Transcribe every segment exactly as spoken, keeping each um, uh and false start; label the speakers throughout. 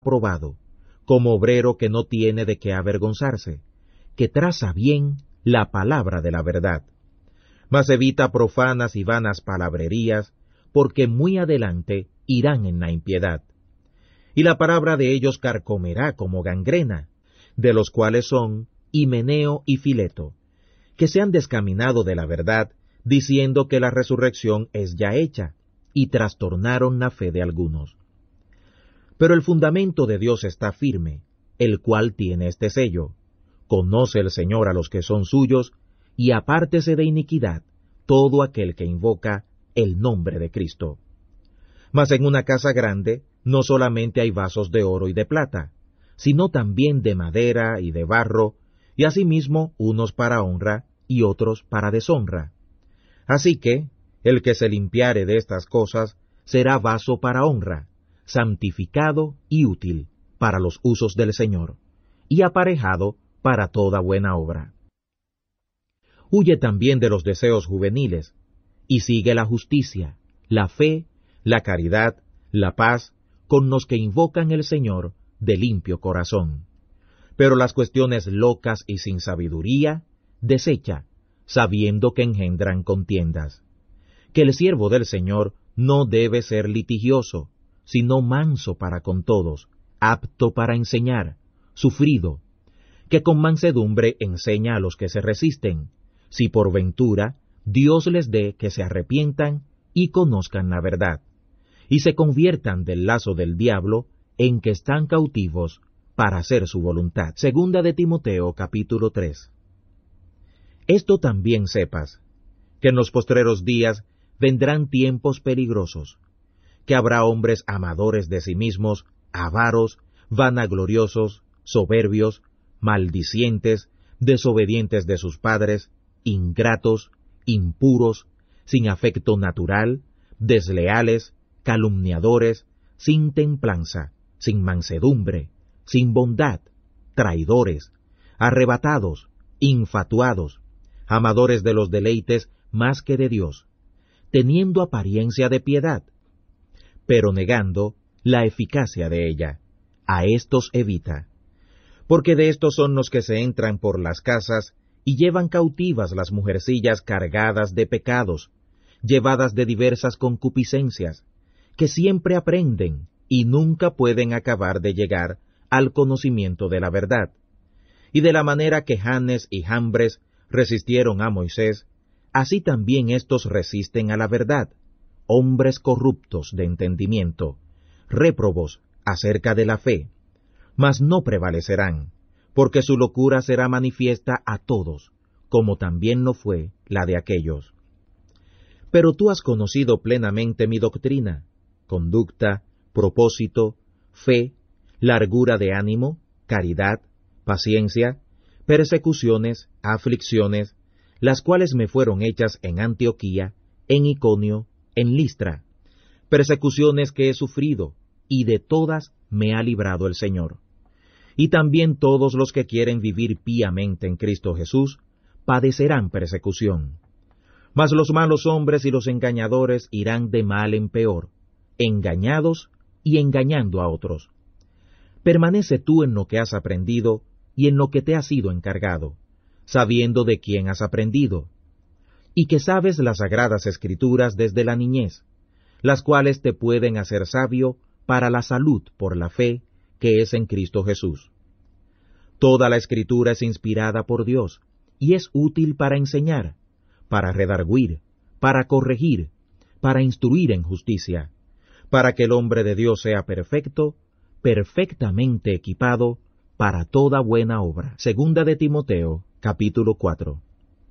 Speaker 1: probado, como obrero que no tiene de qué avergonzarse, que traza bien la palabra de la verdad. Mas evita profanas y vanas palabrerías, porque muy adelante irán en la impiedad. Y la palabra de ellos carcomerá como gangrena, de los cuales son Himeneo y Fileto, que se han descaminado de la verdad, diciendo que la resurrección es ya hecha, y trastornaron la fe de algunos. Pero el fundamento de Dios está firme, el cual tiene este sello: conoce el Señor a los que son suyos, y apártese de iniquidad todo aquel que invoca el nombre de Cristo. Mas en una casa grande no solamente hay vasos de oro y de plata, sino también de madera y de barro, y asimismo unos para honra y otros para deshonra. Así que, el que se limpiare de estas cosas será vaso para honra, santificado y útil para los usos del Señor, y aparejado para toda buena obra. Huye también de los deseos juveniles, y sigue la justicia, la fe, la caridad, la paz, con los que invocan el Señor de limpio corazón. Pero las cuestiones locas y sin sabiduría, desecha, sabiendo que engendran contiendas. Que el siervo del Señor no debe ser litigioso, sino manso para con todos, apto para enseñar, sufrido, que con mansedumbre enseña a los que se resisten, si por ventura Dios les dé que se arrepientan y conozcan la verdad, y se conviertan del lazo del diablo en que están cautivos para hacer su voluntad. Segunda de Timoteo, capítulo tres. Esto también sepas, que en los postreros días vendrán tiempos peligrosos, que habrá hombres amadores de sí mismos, avaros, vanagloriosos, soberbios, maldicientes, desobedientes de sus padres, ingratos, impuros, sin afecto natural, desleales, calumniadores, sin templanza, sin mansedumbre, sin bondad, traidores, arrebatados, infatuados, amadores de los deleites más que de Dios, teniendo apariencia de piedad, pero negando la eficacia de ella. A éstos evita, porque de estos son los que se entran por las casas y llevan cautivas las mujercillas cargadas de pecados, llevadas de diversas concupiscencias, que siempre aprenden y nunca pueden acabar de llegar al conocimiento de la verdad. Y de la manera que Janes y Jambres resistieron a Moisés, así también éstos resisten a la verdad, hombres corruptos de entendimiento, réprobos acerca de la fe, mas no prevalecerán, porque su locura será manifiesta a todos, como también lo fue la de aquellos. Pero tú has conocido plenamente mi doctrina, conducta, propósito, fe, largura de ánimo, caridad, paciencia, persecuciones, aflicciones, las cuales me fueron hechas en Antioquía, en Iconio, en Listra, persecuciones que he sufrido, y de todas me ha librado el Señor. Y también todos los que quieren vivir píamente en Cristo Jesús, padecerán persecución. Mas los malos hombres y los engañadores irán de mal en peor, engañados y engañando a otros. Permanece tú en lo que has aprendido y en lo que te ha sido encargado, sabiendo de quién has aprendido, y que sabes las sagradas Escrituras desde la niñez, las cuales te pueden hacer sabio para la salud por la fe que es en Cristo Jesús. Toda la Escritura es inspirada por Dios, y es útil para enseñar, para redarguir, para corregir, para instruir en justicia, para que el hombre de Dios sea perfecto, perfectamente equipado para toda buena obra. Segunda de Timoteo, capítulo cuatro.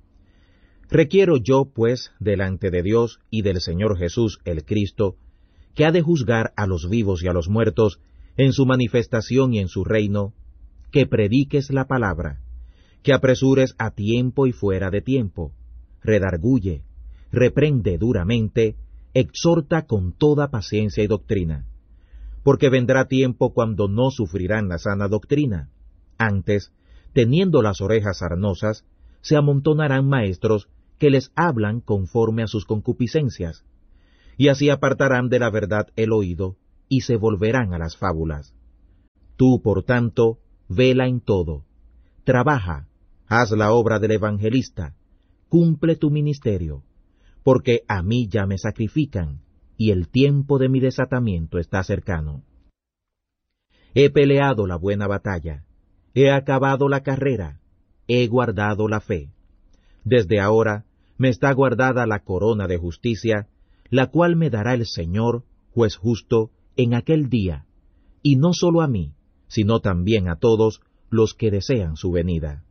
Speaker 1: Requiero yo, pues, delante de Dios y del Señor Jesús el Cristo, que ha de juzgar a los vivos y a los muertos en su manifestación y en su reino, que prediques la palabra, que apresures a tiempo y fuera de tiempo, redarguye, reprende duramente, exhorta con toda paciencia y doctrina, porque vendrá tiempo cuando no sufrirán la sana doctrina. Antes, teniendo las orejas sarnosas, se amontonarán maestros que les hablan conforme a sus concupiscencias, y así apartarán de la verdad el oído, y se volverán a las fábulas. Tú, por tanto, vela en todo. Trabaja, haz la obra del evangelista, cumple tu ministerio, porque a mí ya me sacrifican, y el tiempo de mi desatamiento está cercano. He peleado la buena batalla, he acabado la carrera, he guardado la fe. Desde ahora me está guardada la corona de justicia, la cual me dará el Señor, juez justo, en aquel día, y no solo a mí, sino también a todos los que desean su venida.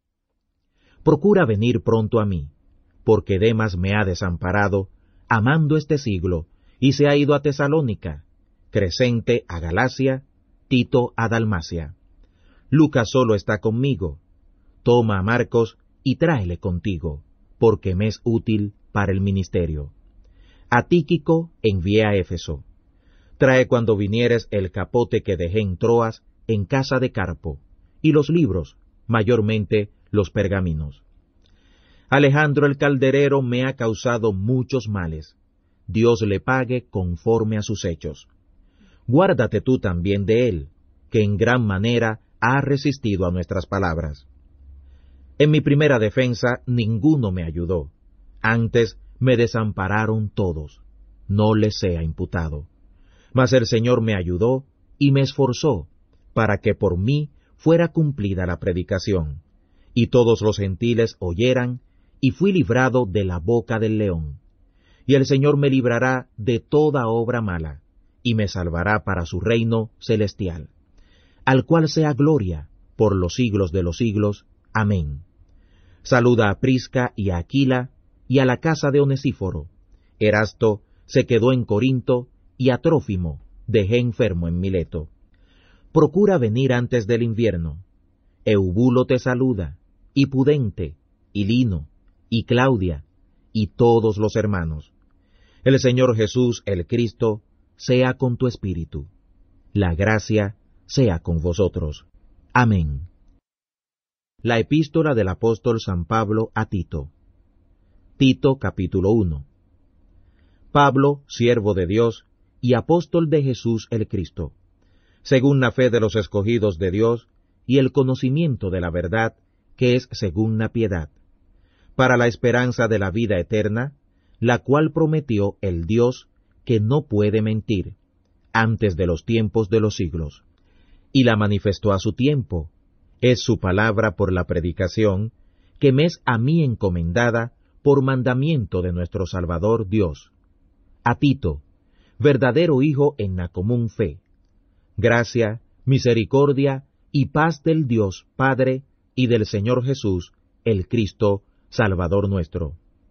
Speaker 1: Procura venir pronto a mí, porque Demas me ha desamparado, amando este siglo, y se ha ido a Tesalónica, Crescente a Galacia, Tito a Dalmacia. Lucas solo está conmigo. Toma a Marcos y tráele contigo, porque me es útil para el ministerio. A Tíquico envié a Éfeso. Trae cuando vinieres el capote que dejé en Troas, en casa de Carpo, y los libros, mayormente los pergaminos. Alejandro el calderero me ha causado muchos males. Dios le pague conforme a sus hechos. Guárdate tú también de él, que en gran manera ha resistido a nuestras palabras. En mi primera defensa ninguno me ayudó, antes me desampararon todos, no les sea imputado. Mas el Señor me ayudó y me esforzó, para que por mí fuera cumplida la predicación, y todos los gentiles oyeran, y fui librado de la boca del león. Y el Señor me librará de toda obra mala, y me salvará para su reino celestial, al cual sea gloria por los siglos de los siglos. Amén. Saluda a Prisca y a Aquila, y a la casa de Onesíforo. Erasto se quedó en Corinto, y a Trófimo dejé enfermo en Mileto. Procura venir antes del invierno. Eubulo te saluda, y Pudente, y Lino, y Claudia, y todos los hermanos. El Señor Jesús, el Cristo, sea con tu espíritu. La gracia sea con vosotros. Amén. La epístola del apóstol San Pablo a Tito. Tito capítulo uno. Pablo, siervo de Dios, y apóstol de Jesús el Cristo, según la fe de los escogidos de Dios, y el conocimiento de la verdad, que es según la piedad, para la esperanza de la vida eterna, la cual prometió el Dios que no puede mentir, antes de los tiempos de los siglos, y la manifestó a su tiempo. Es su palabra por la predicación, que me es a mí encomendada por mandamiento de nuestro Salvador Dios. A Tito, verdadero hijo en la común fe, gracia, misericordia y paz del Dios Padre y del Señor Jesús, el Cristo, Salvador nuestro.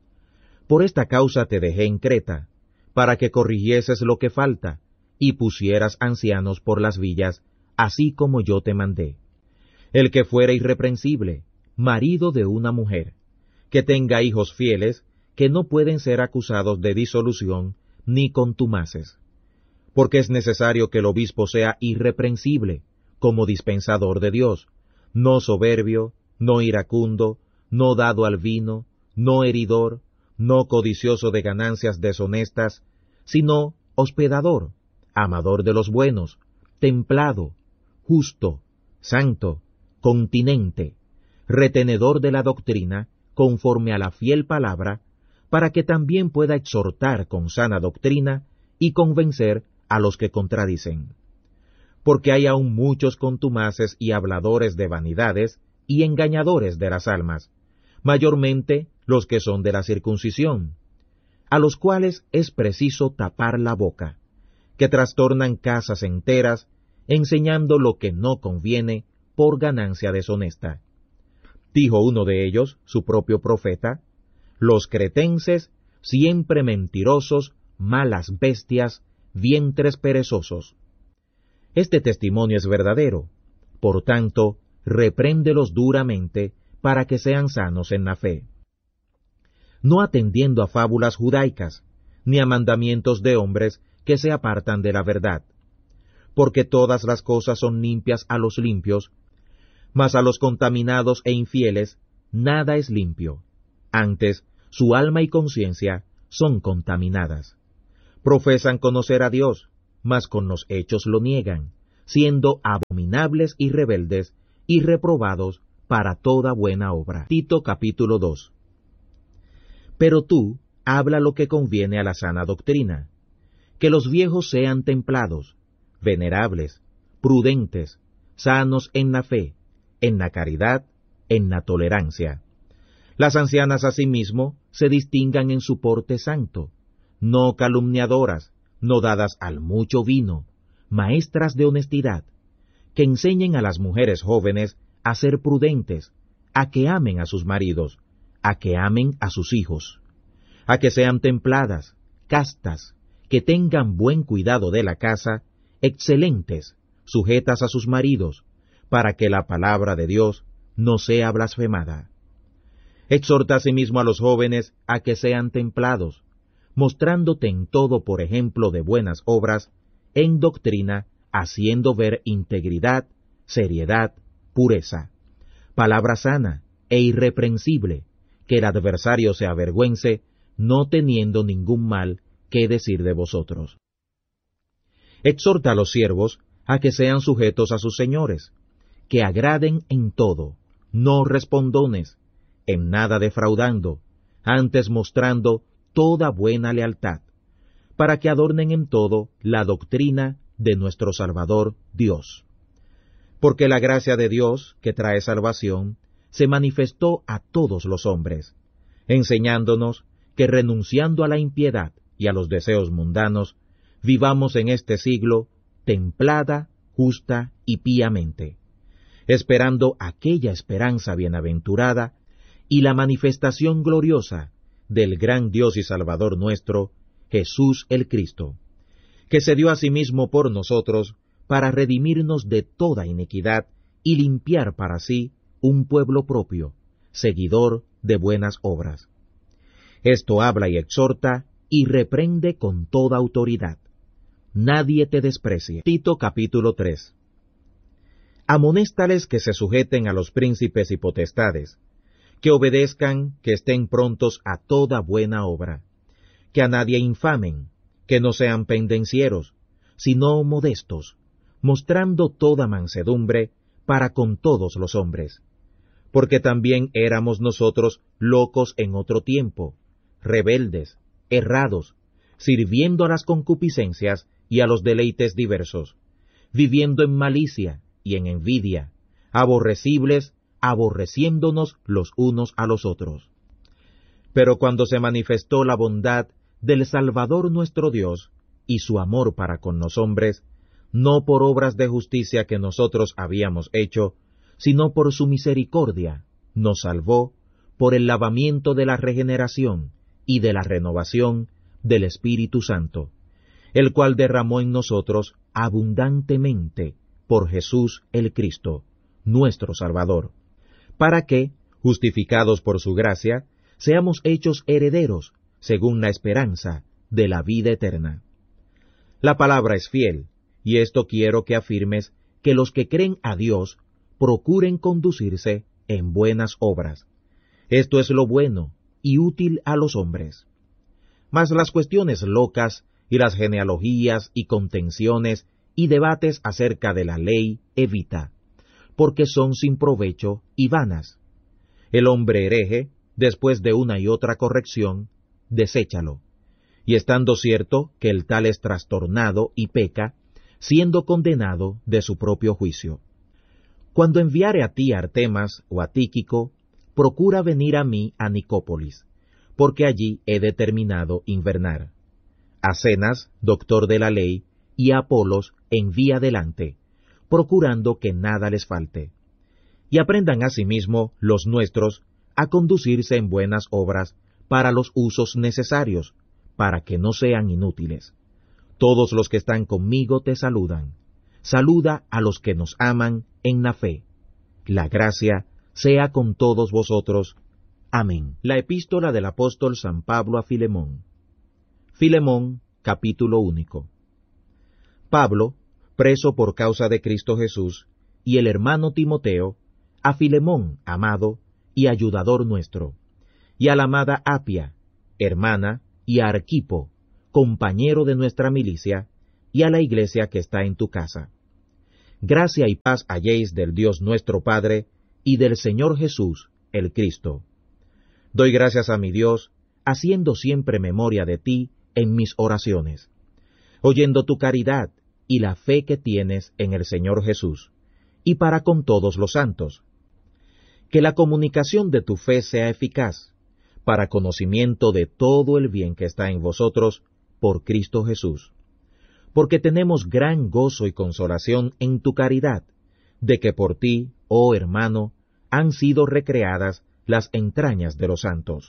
Speaker 1: Por esta causa te dejé en Creta, para que corrigieses lo que falta, y pusieras ancianos por las villas, así como yo te mandé. El que fuera irreprensible, marido de una mujer, que tenga hijos fieles, que no pueden ser acusados de disolución ni contumaces. Porque es necesario que el obispo sea irreprensible, como dispensador de Dios, no soberbio, no iracundo, no dado al vino, no heridor, no codicioso de ganancias deshonestas, sino hospedador, amador de los buenos, templado, justo, santo, continente, retenedor de la doctrina, conforme a la fiel palabra, para que también pueda exhortar con sana doctrina y convencer a los que contradicen. Porque hay aún muchos contumaces y habladores de vanidades y engañadores de las almas, mayormente los que son de la circuncisión, a los cuales es preciso tapar la boca, que trastornan casas enteras, enseñando lo que no conviene por ganancia deshonesta. Dijo uno de ellos, su propio profeta, los cretenses, siempre mentirosos, malas bestias, vientres perezosos. Este testimonio es verdadero, por tanto, repréndelos duramente para que sean sanos en la fe. No atendiendo a fábulas judaicas, ni a mandamientos de hombres que se apartan de la verdad, porque todas las cosas son limpias a los limpios, mas a los contaminados e infieles nada es limpio, antes su alma y conciencia son contaminadas. Profesan conocer a Dios, mas con los hechos lo niegan, siendo abominables y rebeldes y reprobados para toda buena obra. Tito capítulo dos. Pero tú, habla lo que conviene a la sana doctrina, que los viejos sean templados, venerables, prudentes, sanos en la fe, en la caridad, en la tolerancia. Las ancianas asimismo se distingan en su porte santo, no calumniadoras, no dadas al mucho vino, maestras de honestidad, que enseñen a las mujeres jóvenes a ser prudentes, a que amen a sus maridos, a que amen a sus hijos, a que sean templadas, castas, que tengan buen cuidado de la casa, excelentes, sujetas a sus maridos, para que la palabra de Dios no sea blasfemada. Exhorta asimismo a los jóvenes a que sean templados, mostrándote en todo por ejemplo de buenas obras, en doctrina, haciendo ver integridad, seriedad, pureza, palabra sana e irreprensible, que el adversario se avergüence, no teniendo ningún mal que decir de vosotros. Exhorta a los siervos a que sean sujetos a sus señores, que agraden en todo, no respondones, en nada defraudando, antes mostrando toda buena lealtad, para que adornen en todo la doctrina de nuestro Salvador Dios. Porque la gracia de Dios, que trae salvación, se manifestó a todos los hombres, enseñándonos que renunciando a la impiedad y a los deseos mundanos, vivamos en este siglo templada, justa y píamente, esperando aquella esperanza bienaventurada y la manifestación gloriosa del gran Dios y Salvador nuestro, Jesús el Cristo, que se dio a sí mismo por nosotros para redimirnos de toda iniquidad y limpiar para sí un pueblo propio, seguidor de buenas obras. Esto habla y exhorta y reprende con toda autoridad. Nadie te desprecie. Tito capítulo tres. Amonéstales que se sujeten a los príncipes y potestades, que obedezcan, que estén prontos a toda buena obra, que a nadie infamen, que no sean pendencieros, sino modestos, mostrando toda mansedumbre para con todos los hombres. Porque también éramos nosotros locos en otro tiempo, rebeldes, errados, sirviendo a las concupiscencias y a los deleites diversos, viviendo en malicia y en envidia, aborrecibles, aborreciéndonos los unos a los otros. Pero cuando se manifestó la bondad del Salvador nuestro Dios y su amor para con los hombres, no por obras de justicia que nosotros habíamos hecho, sino por su misericordia, nos salvó por el lavamiento de la regeneración y de la renovación del Espíritu Santo, el cual derramó en nosotros abundantemente por Jesús el Cristo, nuestro Salvador, para que, justificados por su gracia, seamos hechos herederos, según la esperanza de la vida eterna. La palabra es fiel, y esto quiero que afirmes, que los que creen a Dios procuren conducirse en buenas obras. Esto es lo bueno y útil a los hombres. Mas las cuestiones locas y las genealogías y contenciones y debates acerca de la ley evita, porque son sin provecho y vanas. El hombre hereje, después de una y otra corrección, deséchalo, y estando cierto que el tal es trastornado y peca, siendo condenado de su propio juicio. Cuando enviare a ti a Artemas o a Tíquico, procura venir a mí a Nicópolis, porque allí he determinado invernar. A Zenas, doctor de la ley, y a Apolos envía delante, procurando que nada les falte. Y aprendan asimismo los nuestros a conducirse en buenas obras para los usos necesarios, para que no sean inútiles. Todos los que están conmigo te saludan. Saluda a los que nos aman en la fe. La gracia sea con todos vosotros. Amén. La epístola del apóstol San Pablo a Filemón. Filemón, capítulo único. Pablo, preso por causa de Cristo Jesús, y el hermano Timoteo, a Filemón, amado y ayudador nuestro, y a la amada Apia, hermana, y a Arquipo, compañero de nuestra milicia, y a la iglesia que está en tu casa. Gracia y paz halléis del Dios nuestro Padre y del Señor Jesús, el Cristo. Doy gracias a mi Dios, haciendo siempre memoria de ti en mis oraciones, oyendo tu caridad y la fe que tienes en el Señor Jesús, y para con todos los santos. Que la comunicación de tu fe sea eficaz, para conocimiento de todo el bien que está en vosotros, por Cristo Jesús. Porque tenemos gran gozo y consolación en tu caridad, de que por ti, oh hermano, han sido recreadas las entrañas de los santos.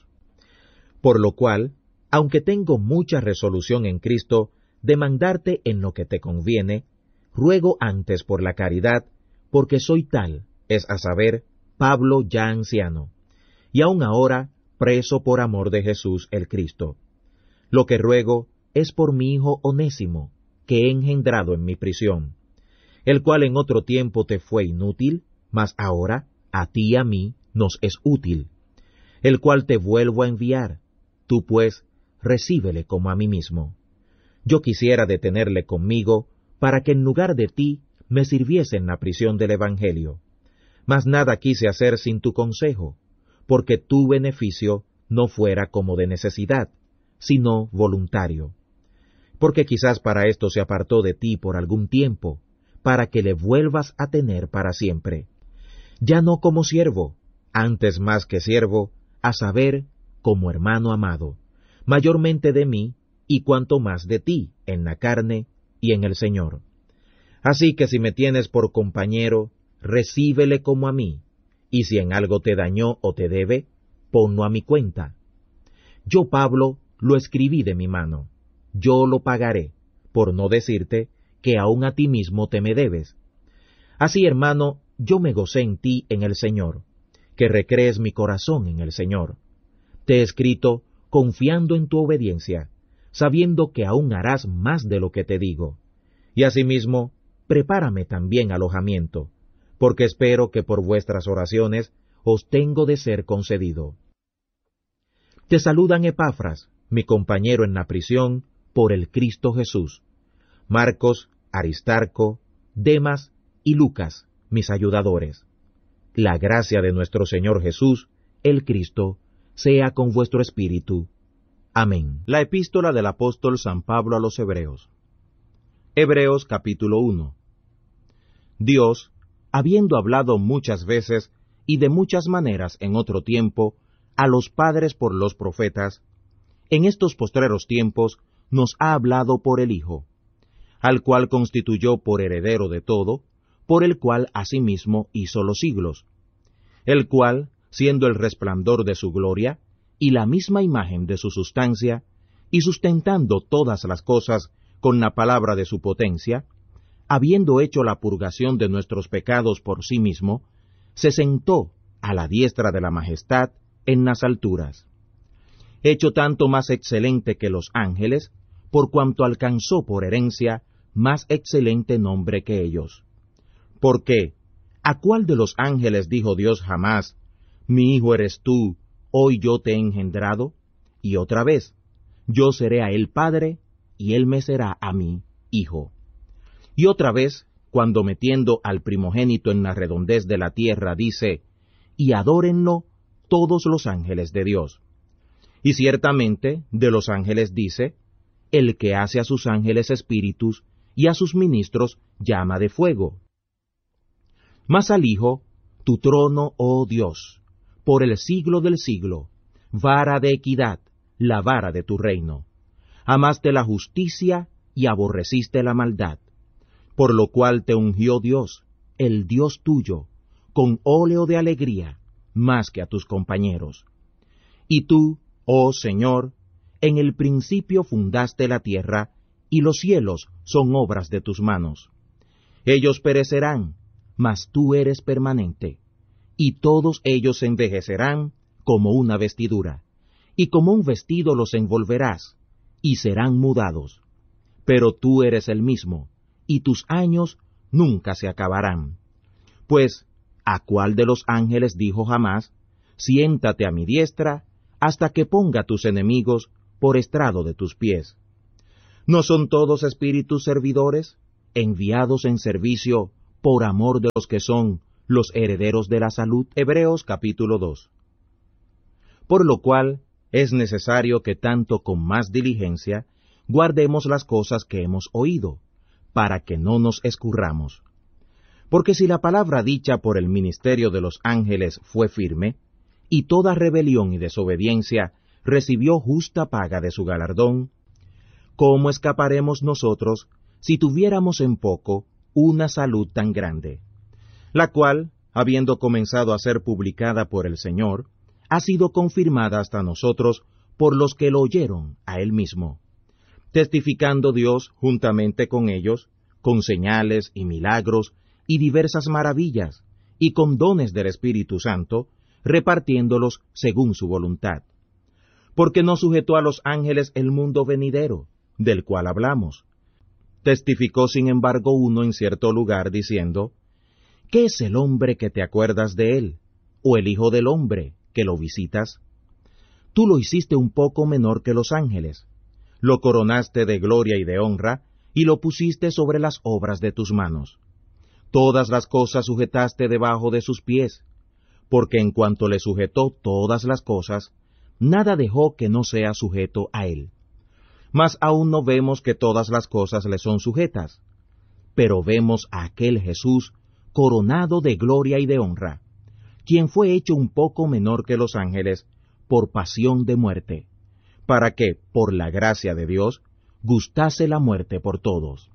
Speaker 1: Por lo cual, aunque tengo mucha resolución en Cristo de mandarte en lo que te conviene, ruego antes por la caridad, porque soy tal, es a saber, Pablo ya anciano, y aun ahora preso por amor de Jesús el Cristo. Lo que ruego es por mi hijo Onésimo, que he engendrado en mi prisión, el cual en otro tiempo te fue inútil, mas ahora a ti y a mí nos es útil, el cual te vuelvo a enviar. Tú pues, recíbele como a mí mismo. Yo quisiera detenerle conmigo, para que en lugar de ti me sirviese en la prisión del Evangelio. Mas nada quise hacer sin tu consejo, porque tu beneficio no fuera como de necesidad, sino voluntario. Porque quizás para esto se apartó de ti por algún tiempo, para que le vuelvas a tener para siempre. Ya no como siervo, antes más que siervo, a saber, como hermano amado, mayormente de mí, y cuanto más de ti, en la carne y en el Señor. Así que si me tienes por compañero, recíbele como a mí, y si en algo te dañó o te debe, ponlo a mi cuenta. Yo, Pablo, lo escribí de mi mano, yo lo pagaré, por no decirte que aun a ti mismo te me debes. Así, hermano, yo me gocé en ti en el Señor, que recrees mi corazón en el Señor. Te he escrito confiando en tu obediencia, sabiendo que aún harás más de lo que te digo. Y asimismo, prepárame también alojamiento, porque espero que por vuestras oraciones os tengo de ser concedido. Te saludan Epafras, mi compañero en la prisión, por el Cristo Jesús, Marcos, Aristarco, Demas y Lucas, mis ayudadores. La gracia de nuestro Señor Jesús, el Cristo, sea con vuestro espíritu. Amén. La epístola del apóstol San Pablo a los Hebreos. Hebreos capítulo uno. Dios, habiendo hablado muchas veces y de muchas maneras en otro tiempo a los padres por los profetas, en estos postreros tiempos nos ha hablado por el Hijo, al cual constituyó por heredero de todo, por el cual asimismo hizo los siglos, el cual, siendo el resplandor de su gloria, y la misma imagen de su sustancia, y sustentando todas las cosas con la palabra de su potencia, habiendo hecho la purgación de nuestros pecados por sí mismo, se sentó a la diestra de la majestad en las alturas, hecho tanto más excelente que los ángeles, por cuanto alcanzó por herencia más excelente nombre que ellos. Porque, ¿a cuál de los ángeles dijo Dios jamás, mi hijo eres tú, hoy yo te he engendrado? Y otra vez, yo seré a él padre, y él me será a mí hijo. Y otra vez, cuando metiendo al primogénito en la redondez de la tierra, dice, y adórenlo todos los ángeles de Dios. Y ciertamente, de los ángeles dice, el que hace a sus ángeles espíritus, y a sus ministros llama de fuego. Mas al Hijo, tu trono, oh Dios, por el siglo del siglo, vara de equidad, la vara de tu reino. Amaste la justicia y aborreciste la maldad, por lo cual te ungió Dios, el Dios tuyo, con óleo de alegría, más que a tus compañeros. Y tú, oh Señor, en el principio fundaste la tierra, y los cielos son obras de tus manos. Ellos perecerán, mas tú eres permanente, y todos ellos envejecerán como una vestidura, y como un vestido los envolverás, y serán mudados. Pero tú eres el mismo, y tus años nunca se acabarán. Pues, ¿a cuál de los ángeles dijo jamás, siéntate a mi diestra, hasta que ponga tus enemigos por estrado de tus pies? ¿No son todos espíritus servidores, enviados en servicio por amor de los que son los herederos de la salud. Hebreos capítulo dos. Por lo cual es necesario que tanto con más diligencia guardemos las cosas que hemos oído, para que no nos escurramos. Porque si la palabra dicha por el ministerio de los ángeles fue firme, y toda rebelión y desobediencia recibió justa paga de su galardón, ¿cómo escaparemos nosotros si tuviéramos en poco una salud tan grande? La cual, habiendo comenzado a ser publicada por el Señor, ha sido confirmada hasta nosotros por los que lo oyeron a Él mismo, testificando Dios juntamente con ellos, con señales y milagros y diversas maravillas, y con dones del Espíritu Santo, repartiéndolos según su voluntad. Porque no sujetó a los ángeles el mundo venidero, del cual hablamos. Testificó sin embargo uno en cierto lugar, diciendo, ¿qué es el hombre que te acuerdas de él? ¿O el hijo del hombre que lo visitas? Tú lo hiciste un poco menor que los ángeles, lo coronaste de gloria y de honra, y lo pusiste sobre las obras de tus manos. Todas las cosas sujetaste debajo de sus pies, porque en cuanto le sujetó todas las cosas, nada dejó que no sea sujeto a él. Mas aún no vemos que todas las cosas le son sujetas, pero vemos a aquel Jesús coronado de gloria y de honra, quien fue hecho un poco menor que los ángeles por pasión de muerte, para que, por la gracia de Dios, gustase la muerte por todos.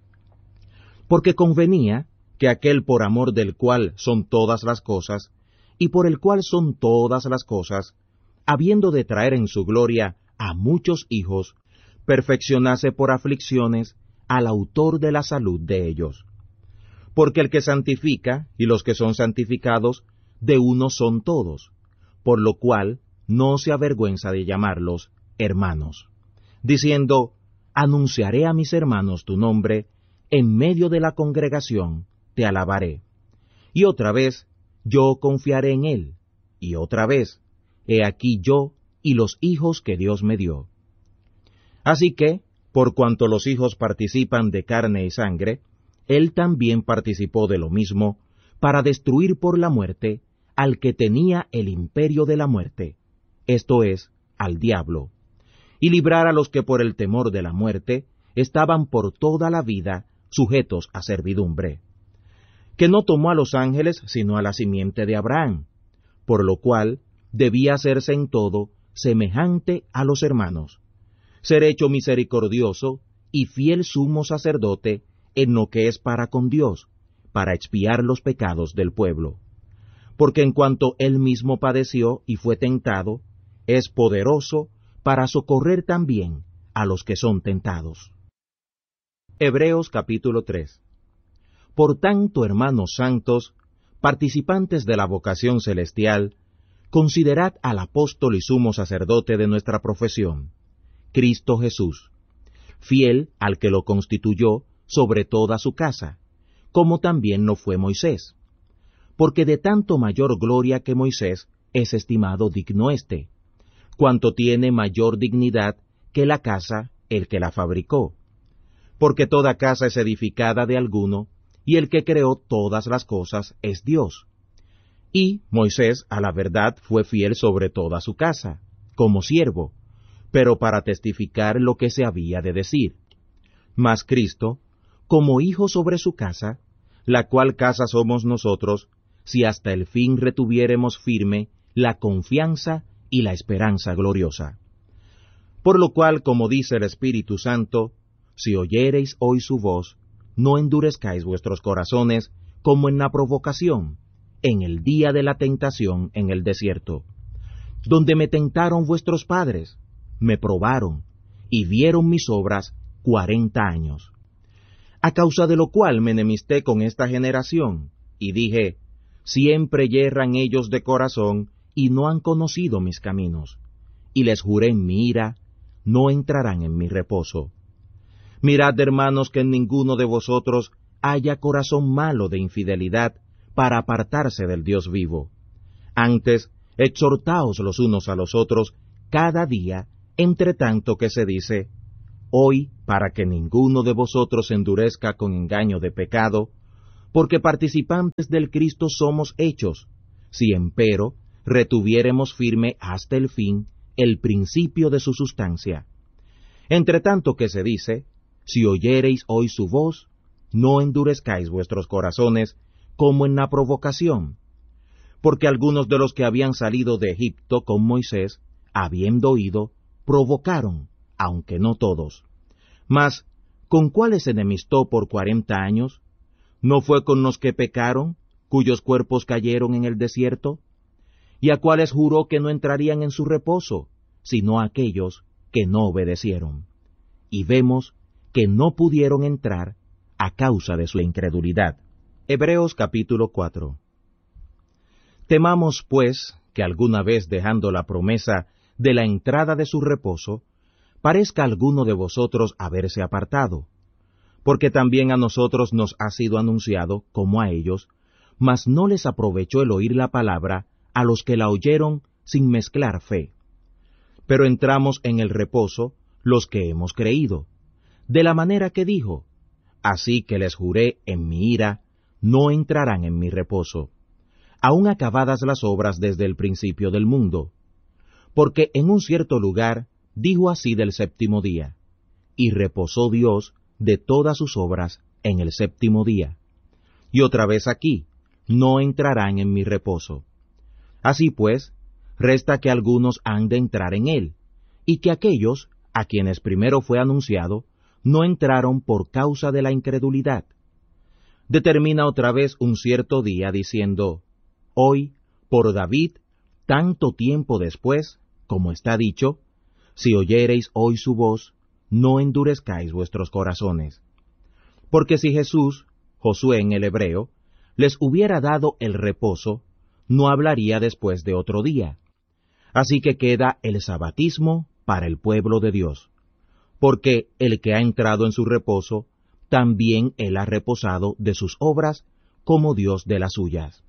Speaker 1: Porque convenía que aquel por amor del cual son todas las cosas, y por el cual son todas las cosas, habiendo de traer en su gloria a muchos hijos, perfeccionase por aflicciones al autor de la salud de ellos. Porque el que santifica, y los que son santificados, de uno son todos, por lo cual no se avergüenza de llamarlos hermanos, diciendo, anunciaré a mis hermanos tu nombre, en medio de la congregación te alabaré. Y otra vez, yo confiaré en él, y otra vez, he aquí yo y los hijos que Dios me dio. Así que, por cuanto los hijos participan de carne y sangre, él también participó de lo mismo, para destruir por la muerte al que tenía el imperio de la muerte, esto es, al diablo, y librar a los que por el temor de la muerte estaban por toda la vida sujetos a servidumbre, que no tomó a los ángeles sino a la simiente de Abraham, por lo cual debía hacerse en todo semejante a los hermanos, ser hecho misericordioso y fiel sumo sacerdote en lo que es para con Dios, para expiar los pecados del pueblo. Porque en cuanto él mismo padeció y fue tentado, es poderoso para socorrer también a los que son tentados. Hebreos capítulo tres. Por tanto, hermanos santos, participantes de la vocación celestial, considerad al apóstol y sumo sacerdote de nuestra profesión, Cristo Jesús, fiel al que lo constituyó sobre toda su casa, como también lo fue Moisés, porque de tanto mayor gloria que Moisés es estimado digno éste, cuanto tiene mayor dignidad que la casa el que la fabricó. Porque toda casa es edificada de alguno, y el que creó todas las cosas es Dios. Y Moisés a la verdad fue fiel sobre toda su casa, como siervo, pero para testificar lo que se había de decir. Mas Cristo, como hijo sobre su casa, la cual casa somos nosotros, si hasta el fin retuviéremos firme la confianza y la esperanza gloriosa. Por lo cual, como dice el Espíritu Santo, si oyereis hoy su voz, no endurezcáis vuestros corazones como en la provocación, en el día de la tentación en el desierto, donde me tentaron vuestros padres, me probaron, y vieron mis obras cuarenta años. A causa de lo cual me enemisté con esta generación, y dije, siempre yerran ellos de corazón, y no han conocido mis caminos. Y les juré en mi ira, no entrarán en mi reposo. Mirad, hermanos, que en ninguno de vosotros haya corazón malo de infidelidad para apartarse del Dios vivo. Antes, exhortaos los unos a los otros cada día, entre tanto que se dice, hoy, para que ninguno de vosotros endurezca con engaño de pecado, porque participantes del Cristo somos hechos, si empero retuviéremos firme hasta el fin el principio de su sustancia. Entre tanto que se dice, si oyereis hoy su voz, no endurezcáis vuestros corazones como en la provocación, porque algunos de los que habían salido de Egipto con Moisés, habiendo oído, provocaron, aunque no todos. Mas, ¿con cuáles se enemistó por cuarenta años? ¿No fue con los que pecaron, cuyos cuerpos cayeron en el desierto? ¿Y a cuáles juró que no entrarían en su reposo, sino a aquellos que no obedecieron? Y vemos que no pudieron entrar a causa de su incredulidad. Hebreos capítulo cuatro. Temamos, pues, que alguna vez dejando la promesa de la entrada de su reposo, parezca alguno de vosotros haberse apartado, porque también a nosotros nos ha sido anunciado, como a ellos, mas no les aprovechó el oír la palabra a los que la oyeron sin mezclar fe. Pero entramos en el reposo los que hemos creído, de la manera que dijo, así que les juré en mi ira, no entrarán en mi reposo, aun acabadas las obras desde el principio del mundo. Porque en un cierto lugar dijo así del séptimo día, y reposó Dios de todas sus obras en el séptimo día. Y otra vez aquí, no entrarán en mi reposo. Así pues, resta que algunos han de entrar en él, y que aquellos, a quienes primero fue anunciado, no entraron por causa de la incredulidad. Determina otra vez un cierto día diciendo, hoy, por David, tanto tiempo después, como está dicho, si oyereis hoy su voz, no endurezcáis vuestros corazones. Porque si Jesús, Josué en el hebreo, les hubiera dado el reposo, no hablaría después de otro día. Así que queda el sabatismo para el pueblo de Dios. Porque el que ha entrado en su reposo, también él ha reposado de sus obras, como Dios de las suyas.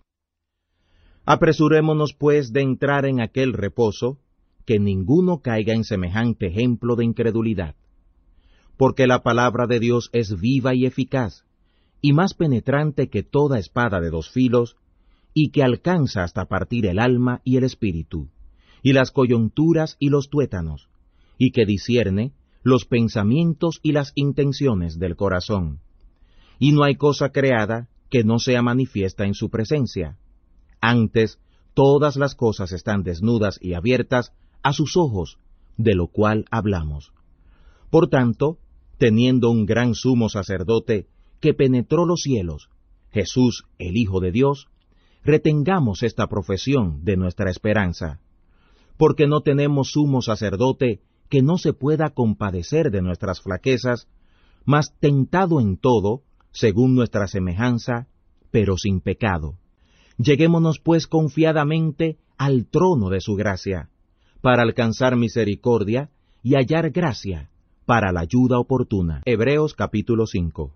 Speaker 1: Apresurémonos pues de entrar en aquel reposo, que ninguno caiga en semejante ejemplo de incredulidad. Porque la palabra de Dios es viva y eficaz, y más penetrante que toda espada de dos filos, y que alcanza hasta partir el alma y el espíritu, y las coyunturas y los tuétanos, y que discierne los pensamientos y las intenciones del corazón. Y no hay cosa creada que no sea manifiesta en su presencia. Antes, todas las cosas están desnudas y abiertas a sus ojos, de lo cual hablamos. Por tanto, teniendo un gran sumo sacerdote que penetró los cielos, Jesús, el Hijo de Dios, retengamos esta profesión de nuestra esperanza, porque no tenemos sumo sacerdote que no se pueda compadecer de nuestras flaquezas, mas tentado en todo, según nuestra semejanza, pero sin pecado. Lleguémonos pues confiadamente al trono de su gracia, para alcanzar misericordia y hallar gracia para la ayuda oportuna. Hebreos capítulo cinco.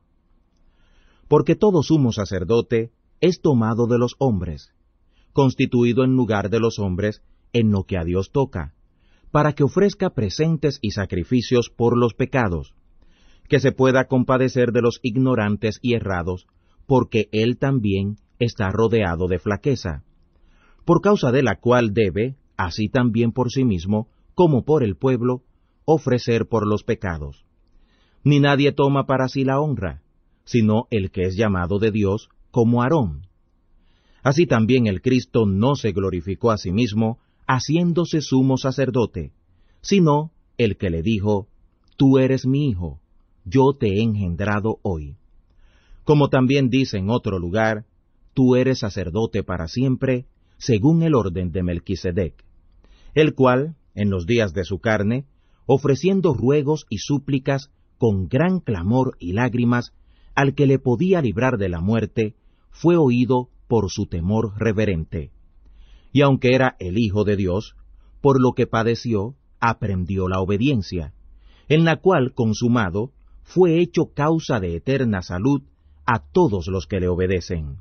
Speaker 1: Porque todo sumo sacerdote es tomado de los hombres, constituido en lugar de los hombres en lo que a Dios toca, para que ofrezca presentes y sacrificios por los pecados, que se pueda compadecer de los ignorantes y errados, porque él también está rodeado de flaqueza, por causa de la cual debe, así también por sí mismo, como por el pueblo, ofrecer por los pecados. Ni nadie toma para sí la honra, sino el que es llamado de Dios, como Aarón. Así también el Cristo no se glorificó a sí mismo, haciéndose sumo sacerdote, sino el que le dijo, Tú eres mi hijo, yo te he engendrado hoy. Como también dice en otro lugar, Tú eres sacerdote para siempre, según el orden de Melquisedec, el cual, en los días de su carne, ofreciendo ruegos y súplicas con gran clamor y lágrimas, al que le podía librar de la muerte, fue oído por su temor reverente. Y aunque era el Hijo de Dios, por lo que padeció, aprendió la obediencia, en la cual, consumado, fue hecho causa de eterna salud a todos los que le obedecen.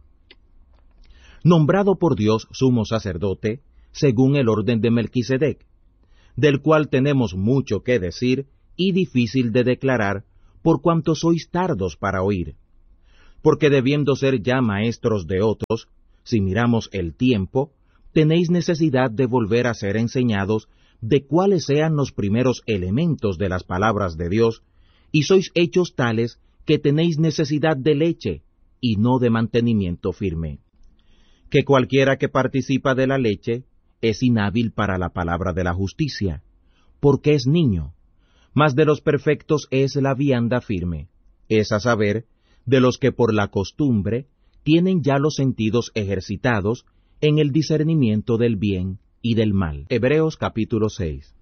Speaker 1: Nombrado por Dios sumo sacerdote, según el orden de Melquisedec, del cual tenemos mucho que decir y difícil de declarar, por cuanto sois tardos para oír. Porque debiendo ser ya maestros de otros, si miramos el tiempo, tenéis necesidad de volver a ser enseñados de cuáles sean los primeros elementos de las palabras de Dios, y sois hechos tales que tenéis necesidad de leche, y no de mantenimiento firme. Que cualquiera que participa de la leche es inhábil para la palabra de la justicia, porque es niño, mas de los perfectos es la vianda firme, es a saber, de los que por la costumbre tienen ya los sentidos ejercitados en el discernimiento del bien y del mal. Hebreos capítulo seis.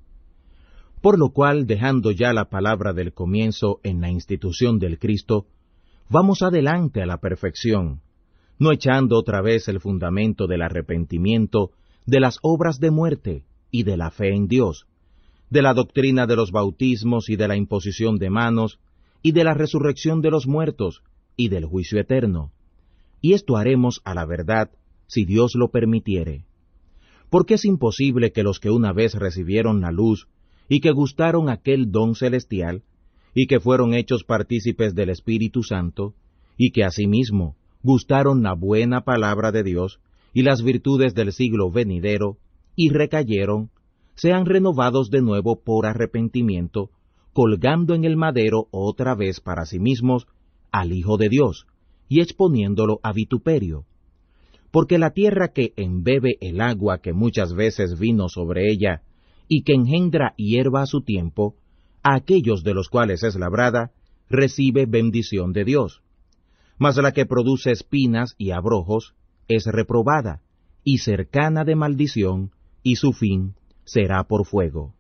Speaker 1: Por lo cual, dejando ya la palabra del comienzo en la institución del Cristo, vamos adelante a la perfección, no echando otra vez el fundamento del arrepentimiento, de las obras de muerte y de la fe en Dios, de la doctrina de los bautismos y de la imposición de manos, y de la resurrección de los muertos, y del juicio eterno. Y esto haremos a la verdad, si Dios lo permitiere. Porque es imposible que los que una vez recibieron la luz, y que gustaron aquel don celestial, y que fueron hechos partícipes del Espíritu Santo, y que asimismo gustaron la buena palabra de Dios, y las virtudes del siglo venidero, y recayeron, sean renovados de nuevo por arrepentimiento, colgando en el madero otra vez para sí mismos al Hijo de Dios, y exponiéndolo a vituperio. Porque la tierra que embebe el agua que muchas veces vino sobre ella, y que engendra hierba a su tiempo, a aquellos de los cuales es labrada, recibe bendición de Dios. Mas la que produce espinas y abrojos, es reprobada, y cercana de maldición, y su fin será por fuego.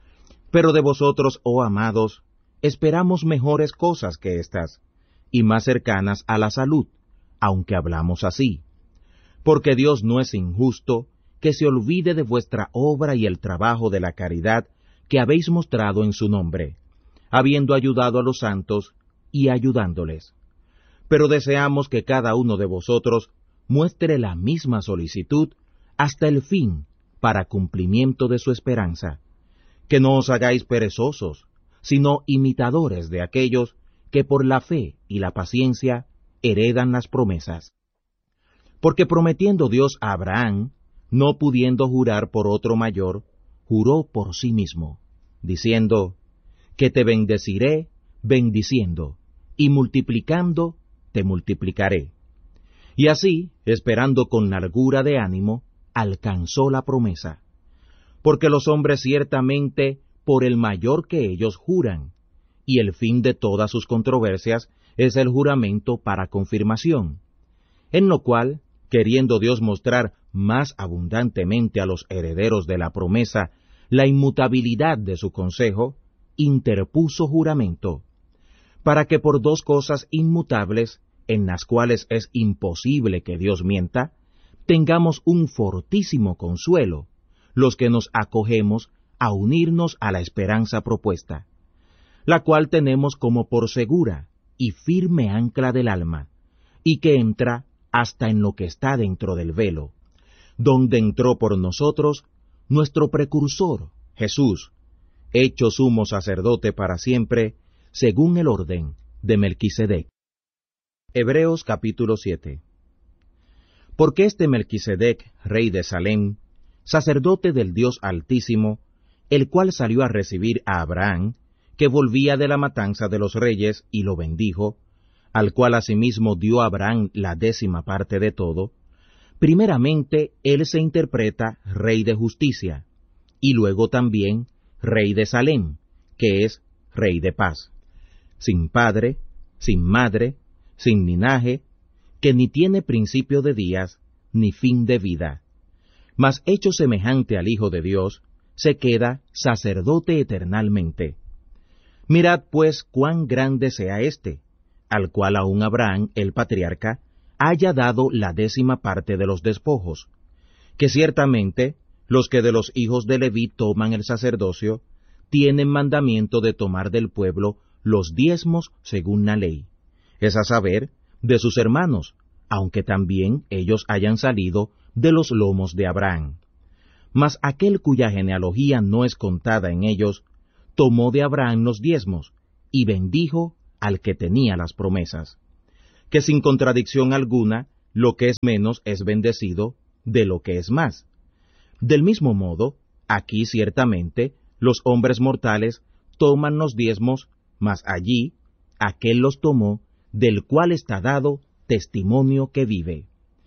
Speaker 1: Pero de vosotros, oh amados, esperamos mejores cosas que estas, y más cercanas a la salud, aunque hablamos así. Porque Dios no es injusto que se olvide de vuestra obra y el trabajo de la caridad que habéis mostrado en su nombre, habiendo ayudado a los santos y ayudándoles. Pero deseamos que cada uno de vosotros muestre la misma solicitud hasta el fin, para cumplimiento de su esperanza, que no os hagáis perezosos, sino imitadores de aquellos que por la fe y la paciencia heredan las promesas. Porque prometiendo Dios a Abraham, no pudiendo jurar por otro mayor, juró por sí mismo, diciendo, que te bendeciré bendiciendo, y multiplicando te multiplicaré. Y así, esperando con largura de ánimo, alcanzó la promesa. Porque los hombres ciertamente por el mayor que ellos juran, y el fin de todas sus controversias es el juramento para confirmación, en lo cual, queriendo Dios mostrar más abundantemente a los herederos de la promesa la inmutabilidad de su consejo, interpuso juramento, para que por dos cosas inmutables, en las cuales es imposible que Dios mienta, tengamos un fortísimo consuelo, los que nos acogemos a unirnos a la esperanza propuesta, la cual tenemos como por segura y firme ancla del alma, y que entra hasta en lo que está dentro del velo, donde entró por nosotros nuestro precursor, Jesús, hecho sumo sacerdote para siempre, según el orden de Melquisedec. Hebreos capítulo siete. Porque este Melquisedec, rey de Salem, sacerdote del Dios Altísimo, el cual salió a recibir a Abraham, que volvía de la matanza de los reyes, y lo bendijo, al cual asimismo dio a Abraham la décima parte de todo, primeramente él se interpreta rey de justicia, y luego también rey de Salem, que es rey de paz, sin padre, sin madre, sin linaje, que ni tiene principio de días, ni fin de vida, mas hecho semejante al Hijo de Dios, se queda sacerdote eternalmente. Mirad pues cuán grande sea éste, al cual aun Abraham, el patriarca, haya dado la décima parte de los despojos, que ciertamente los que de los hijos de Leví toman el sacerdocio, tienen mandamiento de tomar del pueblo los diezmos según la ley, es a saber, de sus hermanos, aunque también ellos hayan salido de los lomos de Abraham. Mas aquel cuya genealogía no es contada en ellos, tomó de Abraham los diezmos, y bendijo al que tenía las promesas. que sin contradicción alguna, lo que es menos es bendecido de lo que es más. Del mismo modo, aquí ciertamente los hombres mortales toman los diezmos, mas allí aquel los tomó, del cual está dado testimonio que vive.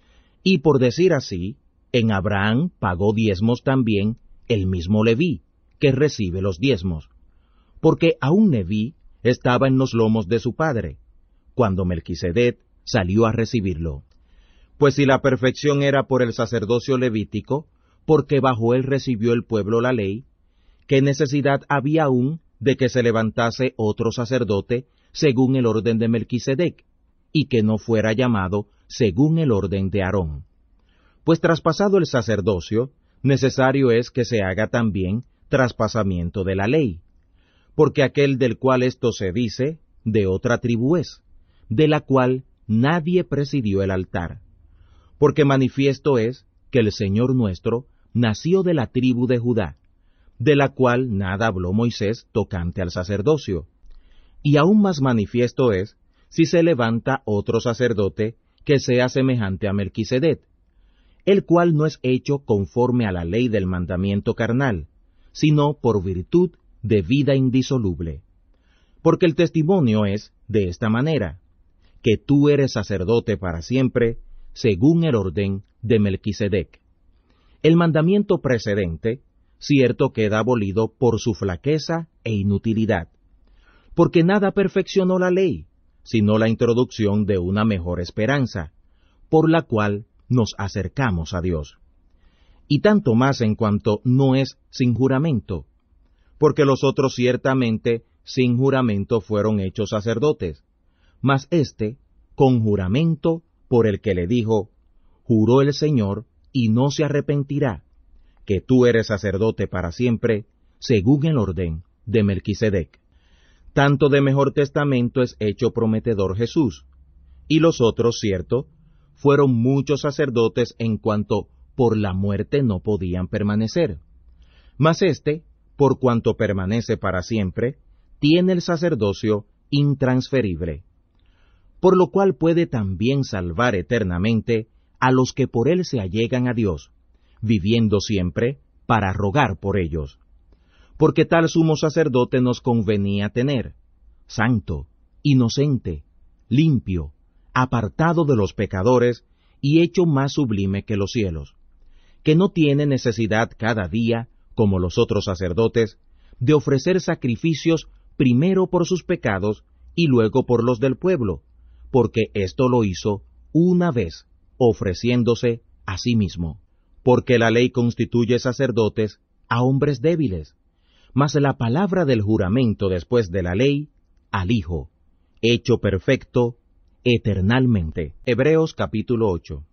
Speaker 1: Y por decir así, en Abraham pagó diezmos también el mismo Leví, que recibe los diezmos, porque aún Leví estaba en los lomos de su padre, cuando Melquisedec salió a recibirlo. Pues si la perfección era por el sacerdocio levítico, porque bajo él recibió el pueblo la ley, ¿qué necesidad había aún de que se levantase otro sacerdote según el orden de Melquisedec, y que no fuera llamado según el orden de Aarón? Pues traspasado el sacerdocio, necesario es que se haga también traspasamiento de la ley, porque aquel del cual esto se dice, de otra tribu es, de la cual nadie presidió el altar. Porque manifiesto es que el Señor nuestro nació de la tribu de Judá, de la cual nada habló Moisés tocante al sacerdocio. Y aún más manifiesto es, si se levanta otro sacerdote que sea semejante a Melquisedec, el cual no es hecho conforme a la ley del mandamiento carnal, sino por virtud de vida indisoluble. Porque el testimonio es de esta manera, que tú eres sacerdote para siempre, según el orden de Melquisedec. El mandamiento precedente, cierto queda abolido por su flaqueza e inutilidad, porque nada perfeccionó la ley, sino la introducción de una mejor esperanza, por la cual nos acercamos a Dios. Y tanto más en cuanto no es sin juramento, porque los otros ciertamente sin juramento fueron hechos sacerdotes, mas éste con juramento por el que le dijo, juró el Señor y no se arrepentirá, que tú eres sacerdote para siempre, según el orden de Melquisedec. Tanto de mejor testamento es hecho prometedor Jesús, y los otros, cierto, fueron muchos sacerdotes en cuanto por la muerte no podían permanecer. Mas éste, por cuanto permanece para siempre, tiene el sacerdocio intransferible, por lo cual puede también salvar eternamente a los que por él se allegan a Dios, viviendo siempre para rogar por ellos. Porque tal sumo sacerdote nos convenía tener, santo, inocente, limpio, apartado de los pecadores y hecho más sublime que los cielos, que no tiene necesidad cada día, como los otros sacerdotes, de ofrecer sacrificios primero por sus pecados y luego por los del pueblo, porque esto lo hizo una vez, ofreciéndose a sí mismo. Porque la ley constituye sacerdotes a hombres débiles, mas la palabra del juramento después de la ley, al Hijo, hecho perfecto eternalmente. Hebreos capítulo ocho.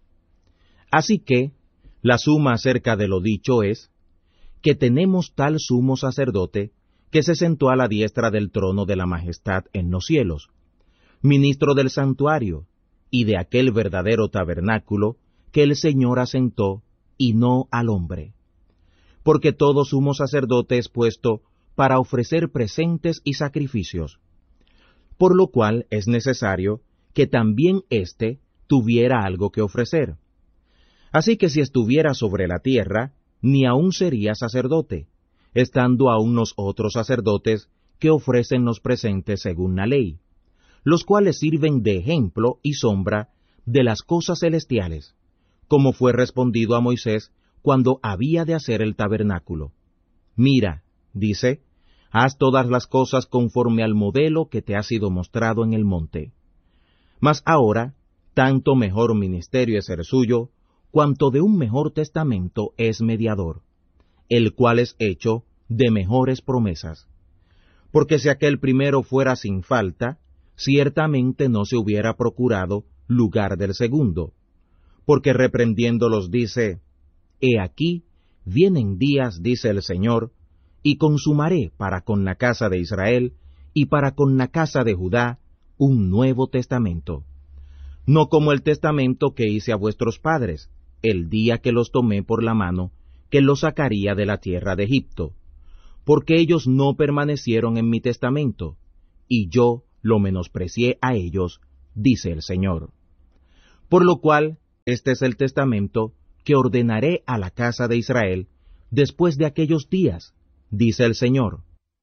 Speaker 1: Así que, la suma acerca de lo dicho es, que tenemos tal sumo sacerdote, que se sentó a la diestra del trono de la majestad en los cielos, ministro del santuario, y de aquel verdadero tabernáculo que el Señor asentó, y no al hombre. Porque todo sumo sacerdote es puesto para ofrecer presentes y sacrificios, por lo cual es necesario que también éste tuviera algo que ofrecer. Así que si estuviera sobre la tierra, ni aun sería sacerdote, estando aún los otros sacerdotes que ofrecen los presentes según la ley, los cuales sirven de ejemplo y sombra de las cosas celestiales, como fue respondido a Moisés cuando había de hacer el tabernáculo. Mira, dice, haz todas las cosas conforme al modelo que te ha sido mostrado en el monte. Mas ahora, tanto mejor ministerio es el suyo, cuanto de un mejor testamento es mediador, el cual es hecho de mejores promesas. Porque si aquel primero fuera sin falta, ciertamente no se hubiera procurado lugar del segundo, porque reprendiéndolos dice, He aquí, vienen días, dice el Señor, y consumaré para con la casa de Israel y para con la casa de Judá un nuevo testamento, no como el testamento que hice a vuestros padres, el día que los tomé por la mano, que los sacaría de la tierra de Egipto, porque ellos no permanecieron en mi testamento, y yo lo menosprecié a ellos dice el Señor. Por lo cual, este es el testamento que ordenaré a la casa de Israel después de aquellos días, dice el Señor.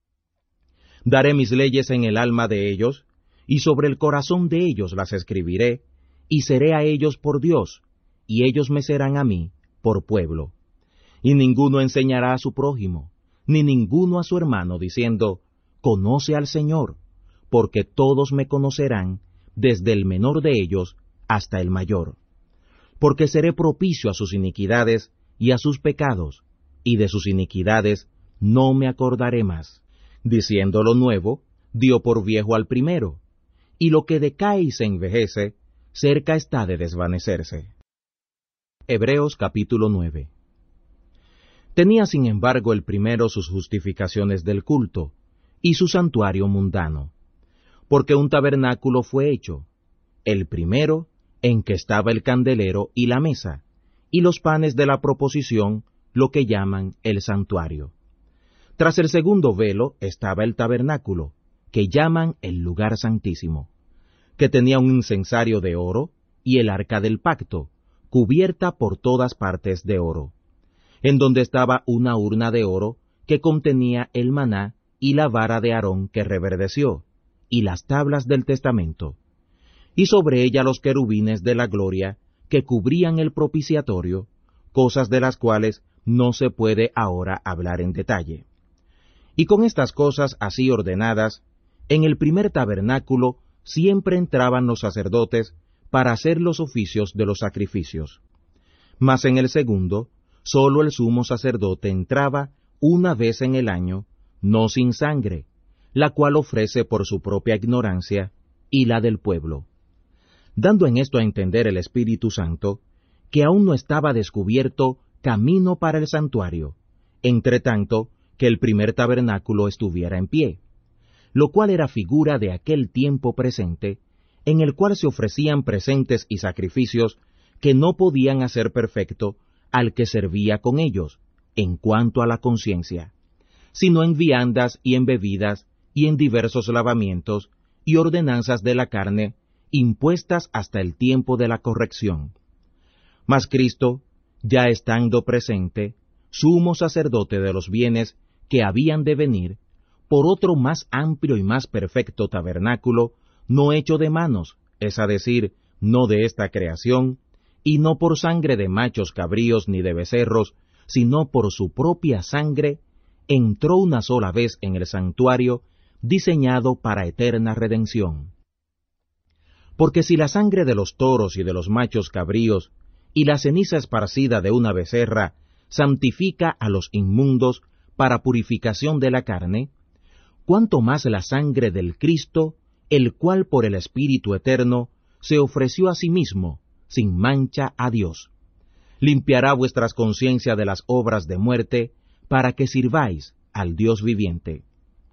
Speaker 1: Daré mis leyes en el alma de ellos, y sobre el corazón de ellos las escribiré, y seré a ellos por Dios, y ellos me serán a mí por pueblo. Y ninguno enseñará a su prójimo, ni ninguno a su hermano, diciendo, conoce al Señor, porque todos me conocerán, desde el menor de ellos hasta el mayor. Porque seré propicio a sus iniquidades y a sus pecados, y de sus iniquidades no me acordaré más. Diciendo lo nuevo, dio por viejo al primero, y lo que decae y se envejece, cerca está de desvanecerse. Hebreos capítulo nueve. Tenía sin embargo el primero sus justificaciones del culto, y su santuario mundano, porque un tabernáculo fue hecho, el primero, en que estaba el candelero y la mesa, y los panes de la proposición, lo que llaman el santuario. Tras el segundo velo estaba el tabernáculo, que llaman el lugar santísimo, que tenía un incensario de oro, y el arca del pacto, cubierta por todas partes de oro, en donde estaba una urna de oro, que contenía el maná y la vara de Aarón que reverdeció, y las tablas del testamento, y sobre ella los querubines de la gloria, que cubrían el propiciatorio, cosas de las cuales no se puede ahora hablar en detalle. Y con estas cosas así ordenadas, en el primer tabernáculo siempre entraban los sacerdotes para hacer los oficios de los sacrificios. Mas en el segundo, sólo el sumo sacerdote entraba una vez en el año, no sin sangre, la cual ofrece por su propia ignorancia y la del pueblo. Dando en esto a entender el Espíritu Santo, que aún no estaba descubierto camino para el santuario, entre tanto que el primer tabernáculo estuviera en pie, lo cual era figura de aquel tiempo presente, en el cual se ofrecían presentes y sacrificios que no podían hacer perfecto al que servía con ellos, en cuanto a la conciencia, sino en viandas y en bebidas y en diversos lavamientos y ordenanzas de la carne, impuestas hasta el tiempo de la corrección. Mas Cristo, ya estando presente, sumo sacerdote de los bienes que habían de venir, por otro más amplio y más perfecto tabernáculo, no hecho de manos, es a decir, no de esta creación, y no por sangre de machos cabríos ni de becerros, sino por su propia sangre, entró una sola vez en el santuario, diseñado para eterna redención. Porque si la sangre de los toros y de los machos cabríos, y la ceniza esparcida de una becerra, santifica a los inmundos para purificación de la carne, cuánto más la sangre del Cristo, el cual por el Espíritu eterno se ofreció a sí mismo, sin mancha a Dios, limpiará vuestras conciencias de las obras de muerte, para que sirváis al Dios viviente.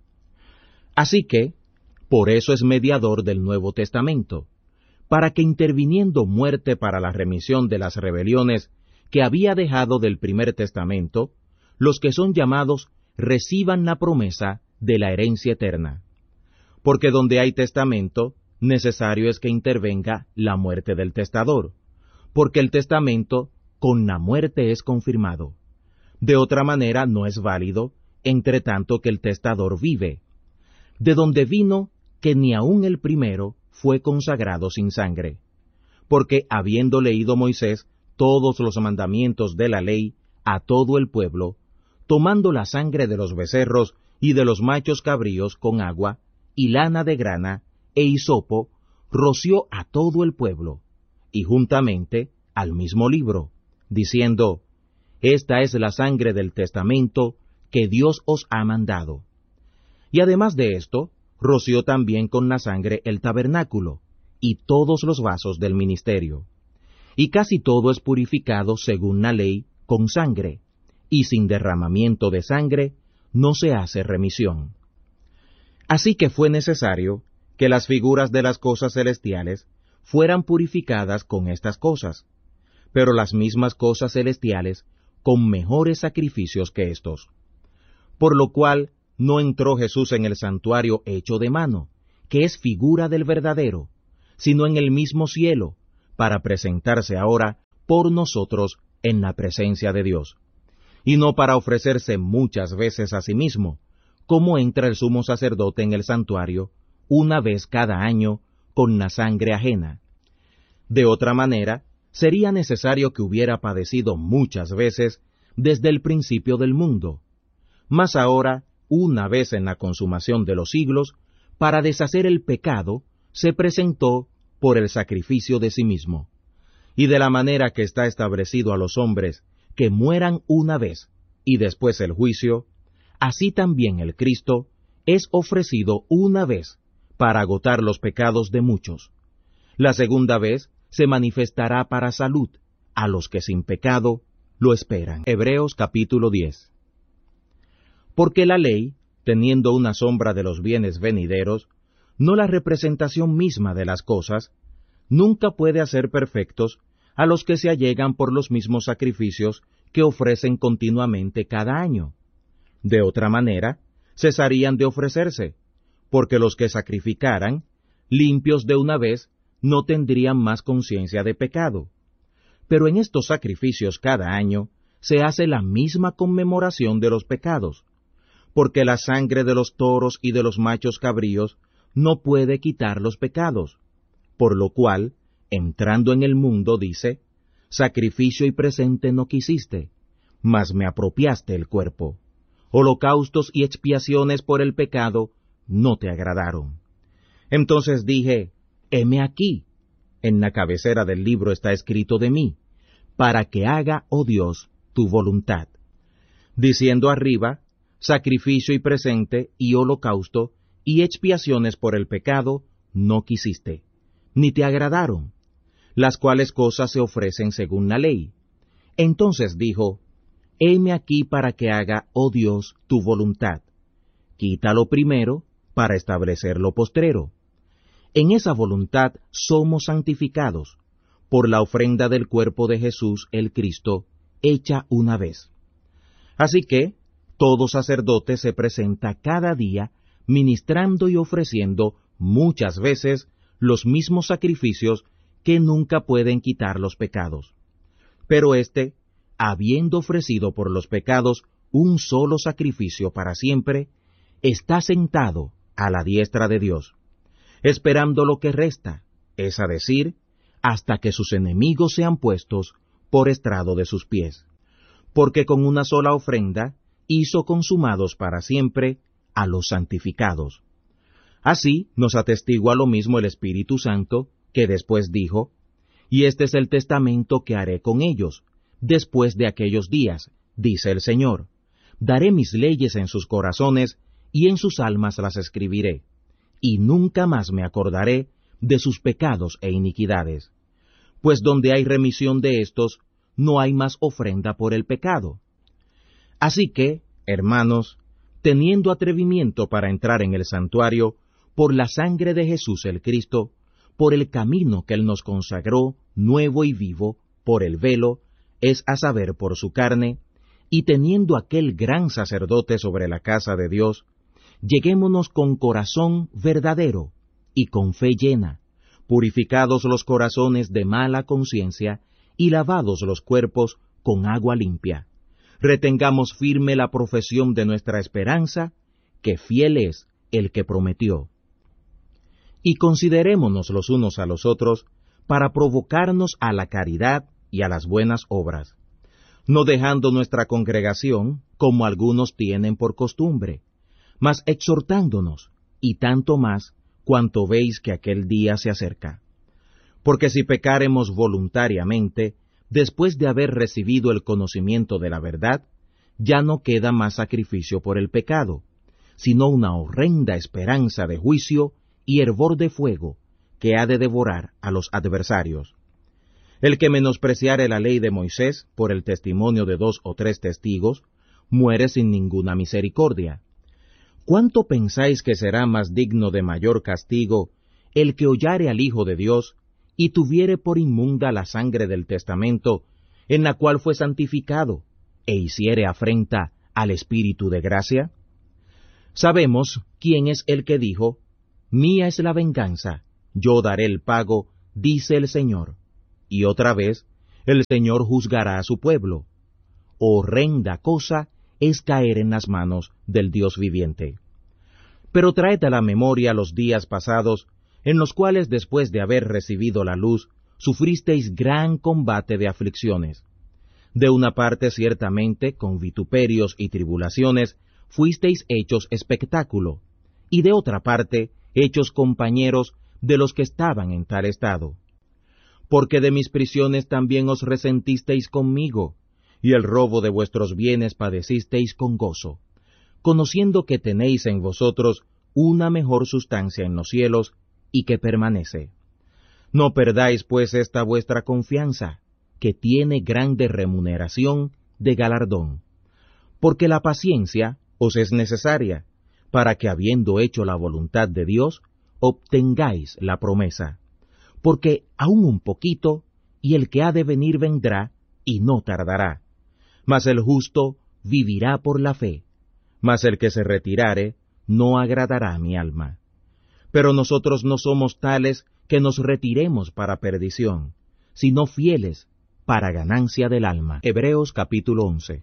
Speaker 1: Así que, por eso es mediador del Nuevo Testamento, para que interviniendo muerte para la remisión de las rebeliones que había dejado del primer testamento, los que son llamados reciban la promesa de la herencia eterna. Porque donde hay testamento, necesario es que intervenga la muerte del testador, porque el testamento con la muerte es confirmado. De otra manera no es válido, entre tanto que el testador vive. De donde vino que ni aun el primero fue consagrado sin sangre. Porque habiendo leído Moisés todos los mandamientos de la ley a todo el pueblo, tomando la sangre de los becerros y de los machos cabríos con agua, y lana de grana, e hisopo, roció a todo el pueblo, y juntamente al mismo libro, diciendo, Esta es la sangre del testamento que Dios os ha mandado. Y además de esto, roció también con la sangre el tabernáculo, y todos los vasos del ministerio. Y casi todo es purificado según la ley con sangre, y sin derramamiento de sangre no se hace remisión. Así que fue necesario que las figuras de las cosas celestiales fueran purificadas con estas cosas, pero las mismas cosas celestiales con mejores sacrificios que estos. Por lo cual no entró Jesús en el santuario hecho de mano, que es figura del verdadero, sino en el mismo cielo, para presentarse ahora por nosotros en la presencia de Dios, y no para ofrecerse muchas veces a sí mismo, como entra el sumo sacerdote en el santuario una vez cada año con la sangre ajena. De otra manera, sería necesario que hubiera padecido muchas veces desde el principio del mundo. Mas ahora, una vez en la consumación de los siglos, para deshacer el pecado, se presentó por el sacrificio de sí mismo. Y de la manera que está establecido a los hombres que mueran una vez y después el juicio, así también el Cristo es ofrecido una vez para agotar los pecados de muchos. La segunda vez se manifestará para salud a los que sin pecado lo esperan. Hebreos capítulo diez. Porque la ley, teniendo una sombra de los bienes venideros, no la representación misma de las cosas, nunca puede hacer perfectos a los que se allegan por los mismos sacrificios que ofrecen continuamente cada año. De otra manera, cesarían de ofrecerse, porque los que sacrificaran, limpios de una vez, no tendrían más conciencia de pecado. Pero en estos sacrificios cada año se hace la misma conmemoración de los pecados, porque la sangre de los toros y de los machos cabríos no puede quitar los pecados, por lo cual, entrando en el mundo, dice, sacrificio y presente no quisiste, mas me apropiaste el cuerpo. Holocaustos y expiaciones por el pecado no te agradaron. Entonces dije, heme aquí, en la cabecera del libro está escrito de mí, para que haga, oh Dios, tu voluntad. Diciendo arriba, sacrificio y presente y holocausto y expiaciones por el pecado no quisiste, ni te agradaron, las cuales cosas se ofrecen según la ley. Entonces dijo, heme aquí para que haga, oh Dios, tu voluntad. Quítalo primero para establecer lo postrero. En esa voluntad somos santificados, por la ofrenda del cuerpo de Jesús el Cristo, hecha una vez. Así que, todo sacerdote se presenta cada día, ministrando y ofreciendo muchas veces los mismos sacrificios que nunca pueden quitar los pecados. Pero éste, habiendo ofrecido por los pecados un solo sacrificio para siempre, está sentado a la diestra de Dios, esperando lo que resta, es a decir, hasta que sus enemigos sean puestos por estrado de sus pies. Porque con una sola ofrenda hizo consumados para siempre a los santificados. Así nos atestigua lo mismo el Espíritu Santo, que después dijo, y este es el testamento que haré con ellos, después de aquellos días, dice el Señor. Daré mis leyes en sus corazones, y en sus almas las escribiré, y nunca más me acordaré de sus pecados e iniquidades. Pues donde hay remisión de estos, no hay más ofrenda por el pecado. Así que, hermanos, teniendo atrevimiento para entrar en el santuario, por la sangre de Jesús el Cristo, por el camino que Él nos consagró, nuevo y vivo, por el velo, es a saber, por su carne, y teniendo aquel gran sacerdote sobre la casa de Dios, lleguémonos con corazón verdadero y con fe llena, purificados los corazones de mala conciencia y lavados los cuerpos con agua limpia. Retengamos firme la profesión de nuestra esperanza, que fiel es el que prometió. Y considerémonos los unos a los otros para provocarnos a la caridad y a las buenas obras, no dejando nuestra congregación, como algunos tienen por costumbre, mas exhortándonos, y tanto más cuanto veis que aquel día se acerca. Porque si pecáremos voluntariamente, después de haber recibido el conocimiento de la verdad, ya no queda más sacrificio por el pecado, sino una horrenda esperanza de juicio y hervor de fuego que ha de devorar a los adversarios. El que menospreciare la ley de Moisés por el testimonio de dos o tres testigos, muere sin ninguna misericordia. ¿Cuánto pensáis que será más digno de mayor castigo el que hollare al Hijo de Dios y tuviere por inmunda la sangre del testamento, en la cual fue santificado, e hiciere afrenta al Espíritu de gracia? Sabemos quién es el que dijo, mía es la venganza, yo daré el pago, dice el Señor. Y otra vez, el Señor juzgará a su pueblo. Horrenda cosa es caer en las manos del Dios viviente. Pero traed a la memoria los días pasados, en los cuales después de haber recibido la luz, sufristeis gran combate de aflicciones. De una parte ciertamente, con vituperios y tribulaciones, fuisteis hechos espectáculo, y de otra parte, hechos compañeros de los que estaban en tal estado. Porque de mis prisiones también os resentisteis conmigo, y el robo de vuestros bienes padecisteis con gozo, conociendo que tenéis en vosotros una mejor sustancia en los cielos, y que permanece. No perdáis pues esta vuestra confianza, que tiene grande remuneración de galardón. Porque la paciencia os es necesaria, para que habiendo hecho la voluntad de Dios, obtengáis la promesa. Porque aún un poquito, y el que ha de venir vendrá, y no tardará. Mas el justo vivirá por la fe, mas el que se retirare no agradará a mi alma. Pero nosotros no somos tales que nos retiremos para perdición, sino fieles para ganancia del alma. Hebreos capítulo once.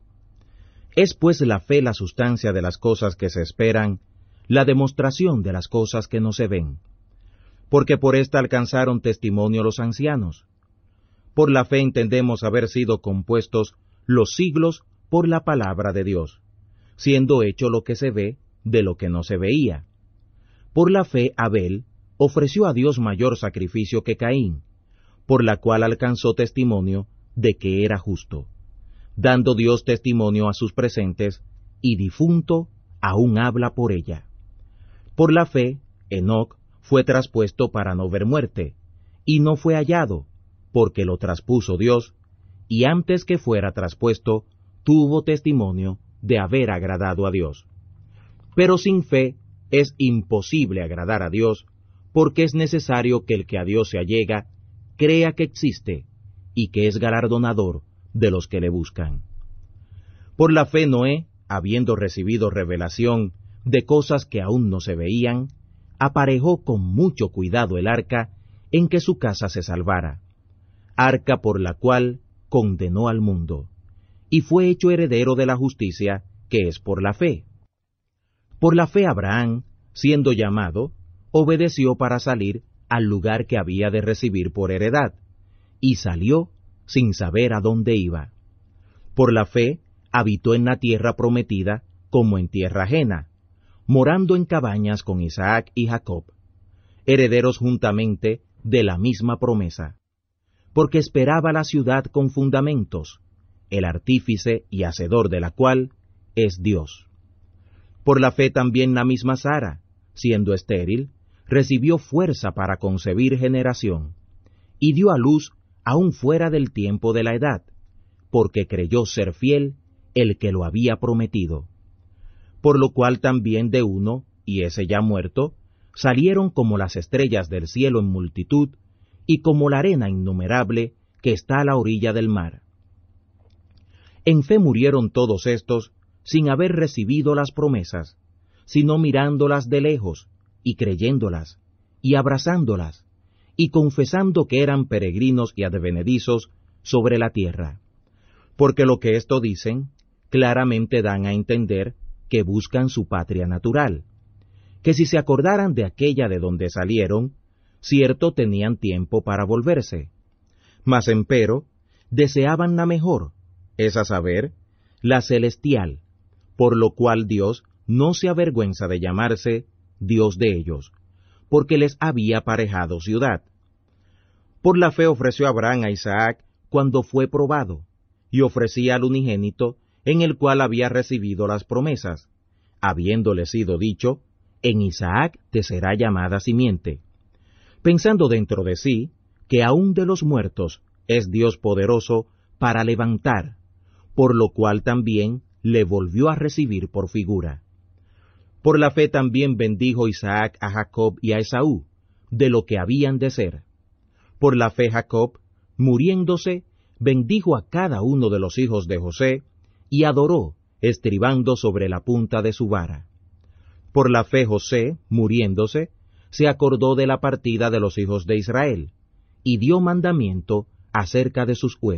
Speaker 1: Es pues la fe la sustancia de las cosas que se esperan, la demostración de las cosas que no se ven. Porque por esta alcanzaron testimonio los ancianos. Por la fe entendemos haber sido compuestos los siglos por la palabra de Dios, siendo hecho lo que se ve de lo que no se veía. Por la fe Abel ofreció a Dios mayor sacrificio que Caín, por la cual alcanzó testimonio de que era justo, dando Dios testimonio a sus presentes, y difunto aún habla por ella. Por la fe Enoc fue traspuesto para no ver muerte, y no fue hallado, porque lo traspuso Dios, y antes que fuera traspuesto, tuvo testimonio de haber agradado a Dios. Pero sin fe es imposible agradar a Dios, porque es necesario que el que a Dios se allega crea que existe, y que es galardonador de los que le buscan. Por la fe Noé, habiendo recibido revelación de cosas que aún no se veían, aparejó con mucho cuidado el arca en que su casa se salvara, arca por la cual condenó al mundo, y fue hecho heredero de la justicia que es por la fe. Por la fe Abraham, siendo llamado, obedeció para salir al lugar que había de recibir por heredad, y salió sin saber a dónde iba. Por la fe habitó en la tierra prometida como en tierra ajena, morando en cabañas con Isaac y Jacob, herederos juntamente de la misma promesa, porque esperaba la ciudad con fundamentos, el artífice y hacedor de la cual es Dios. Por la fe también la misma Sara, siendo estéril, recibió fuerza para concebir generación, y dio a luz aún fuera del tiempo de la edad, porque creyó ser fiel el que lo había prometido. Por lo cual también de uno, y ese ya muerto, salieron como las estrellas del cielo en multitud, y como la arena innumerable que está a la orilla del mar. En fe murieron todos estos, sin haber recibido las promesas, sino mirándolas de lejos, y creyéndolas, y abrazándolas, y confesando que eran peregrinos y advenedizos sobre la tierra. Porque lo que esto dicen, claramente dan a entender que buscan su patria natural, que si se acordaran de aquella de donde salieron, cierto tenían tiempo para volverse. Mas empero, deseaban la mejor, es a saber, la celestial, por lo cual Dios no se avergüenza de llamarse Dios de ellos, porque les había aparejado ciudad. Por la fe ofreció Abraham a Isaac cuando fue probado, y ofrecía al unigénito en el cual había recibido las promesas, habiéndole sido dicho, en Isaac te será llamada simiente, pensando dentro de sí que aun de los muertos es Dios poderoso para levantar, por lo cual también le volvió a recibir por figura. Por la fe también bendijo Isaac a Jacob y a Esaú, de lo que habían de ser. Por la fe Jacob, muriéndose, bendijo a cada uno de los hijos de José, y adoró, estribando sobre la punta de su vara. Por la fe José, muriéndose, se acordó de la partida de los hijos de Israel, y dio mandamiento acerca de sus huesos.